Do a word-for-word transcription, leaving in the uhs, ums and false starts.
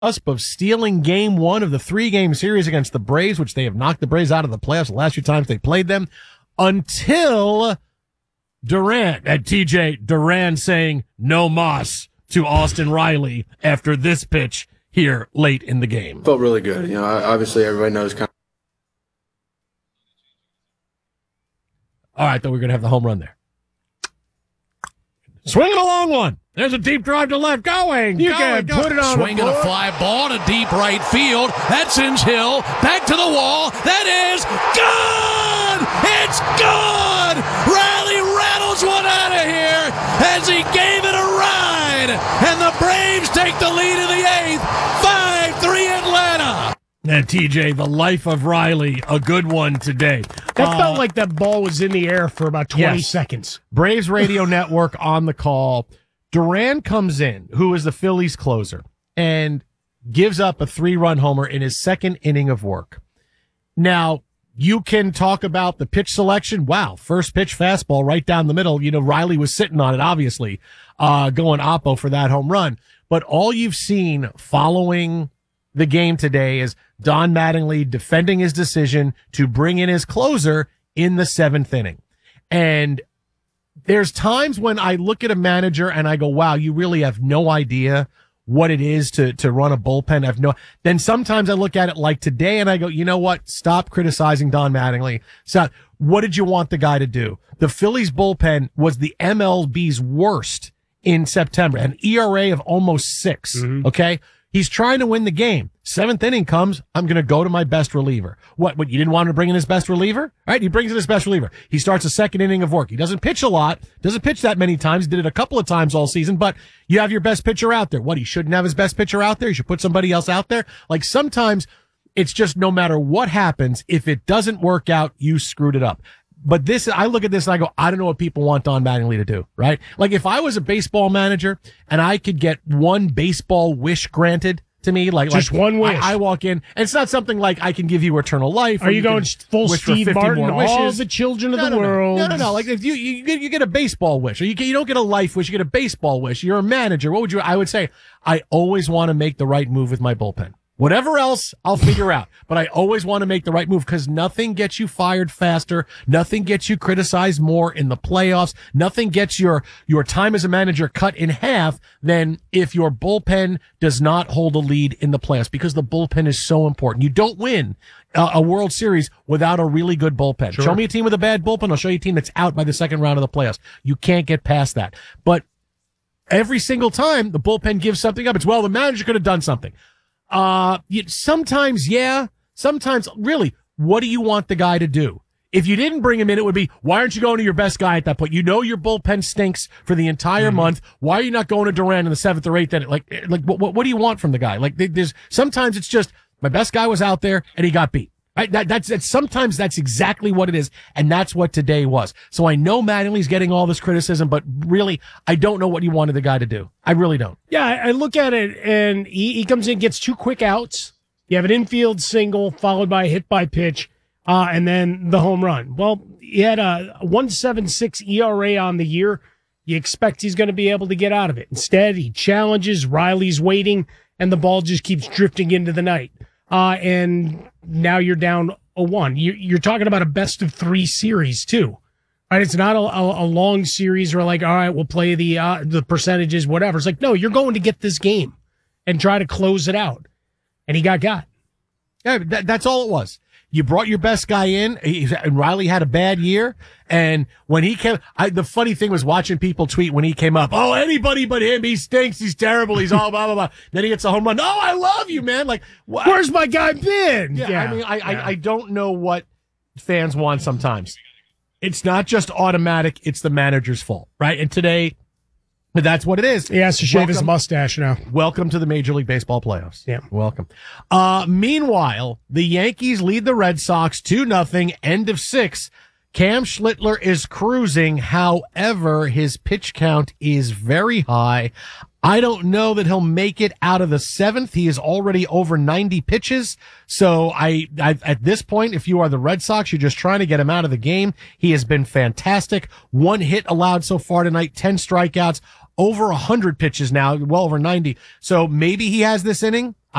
cusp of stealing game one of the three-game series against the Braves, which they have knocked the Braves out of the playoffs the last few times they played them, until Duran, at T J Duran saying no mas to Austin Riley after this pitch here late in the game. Felt really good. You know, obviously everybody knows kind of. All right, then we're going to have the home run there. Swinging a long one. There's a deep drive to left. Going. You going, can going. put it on. Swinging a fly ball to deep right field. That sends Hill back to the wall. That is gone. It's gone. Riley rattles one out of here as he gave it a ride. And the Braves take the lead in the eighth. five three Atlanta. And T J, the life of Riley, a good one today. That Uh, felt like that ball was in the air for about twenty yes. seconds. Braves Radio Network on the call. Duran comes in, who is the Phillies closer, and gives up a three-run homer in his second inning of work. Now, you can talk about the pitch selection. Wow, first pitch fastball right down the middle. You know, Riley was sitting on it, obviously, uh, going oppo for that home run. But all you've seen following the game today is Don Mattingly defending his decision to bring in his closer in the seventh inning. And there's times when I look at a manager and I go, wow, you really have no idea what it is to, to run a bullpen. I have no, then sometimes I look at it like today and I go, you know what? Stop criticizing Don Mattingly. So what did you want the guy to do? The Phillies bullpen was the M L B's worst in September, an E R A of almost six. Mm-hmm. Okay. He's trying to win the game. Seventh inning comes, I'm going to go to my best reliever. What, what, you didn't want him to bring in his best reliever? All right, he brings in his best reliever. He starts a second inning of work. He doesn't pitch a lot, doesn't pitch that many times, did it a couple of times all season, but you have your best pitcher out there. What, he shouldn't have his best pitcher out there? You should put somebody else out there? Like sometimes it's just no matter what happens, if it doesn't work out, you screwed it up. But this, I look at this and I go, I don't know what people want Don Mattingly to do, right? Like if I was a baseball manager and I could get one baseball wish granted to me, like just like, one wish. I, I walk in, and it's not something like I can give you eternal life. Are you, you going full Steve Martin? All the children of no, the no, no. world. No, no, no. Like if you you get, you get a baseball wish, or you get, you don't get a life wish, you get a baseball wish. You're a manager. What would you? I would say I always want to make the right move with my bullpen. Whatever else, I'll figure out. But I always want to make the right move because nothing gets you fired faster. Nothing gets you criticized more in the playoffs. Nothing gets your, your time as a manager cut in half than if your bullpen does not hold a lead in the playoffs because the bullpen is so important. You don't win a, a World Series without a really good bullpen. Sure. Show me a team with a bad bullpen. I'll show you a team that's out by the second round of the playoffs. You can't get past that. But every single time the bullpen gives something up, it's, well, the manager could have done something. Uh, you, sometimes, yeah. Sometimes, really, what do you want the guy to do? If you didn't bring him in, it would be, why aren't you going to your best guy at that point? You know your bullpen stinks for the entire mm-hmm. month. Why are you not going to Duran in the seventh or eighth inning? Like, like, what, what do you want from the guy? Like, there's, sometimes it's just, my best guy was out there and he got beat. Right? That, that's, that's, sometimes that's exactly what it is. And that's what today was. So I know Mattingly's getting all this criticism, but really, I don't know what you wanted the guy to do. I really don't. Yeah, I, I look at it and he, he comes in, gets two quick outs. You have an infield single followed by a hit by pitch, uh, and then the home run. Well, he had a one point seven six E R A on the year. You expect he's going to be able to get out of it. Instead, he challenges, Riley's waiting, and the ball just keeps drifting into the night. Uh, and now you're down a one. You, you're talking about a best of three series too, right? It's not a, a, a long series where like, all right, we'll play the, uh, the percentages, whatever. It's like, no, you're going to get this game and try to close it out. And he got got. Yeah, that, that's all it was. You brought your best guy in, he, and Riley had a bad year. And when he came, I, the funny thing was watching people tweet when he came up, oh, anybody but him, he stinks, he's terrible, he's all blah, blah, blah. Then he gets a home run. Oh, I love you, man. Like, what? Where's my guy been? Yeah, yeah. I mean, I, yeah. I, I don't know what fans want sometimes. It's not just automatic, it's the manager's fault, right? And today, that's what it is. He has to shave welcome, his mustache now. Welcome to the Major League Baseball playoffs. Yeah. Welcome. Uh, meanwhile, the Yankees lead the Red Sox two nothing, end of six. Cam Schlittler is cruising. However, his pitch count is very high. I don't know that he'll make it out of the seventh. He is already over ninety pitches. So I, I, at this point, if you are the Red Sox, you're just trying to get him out of the game. He has been fantastic. One hit allowed so far tonight, ten strikeouts, over one hundred pitches now, well over ninety. So maybe he has this inning.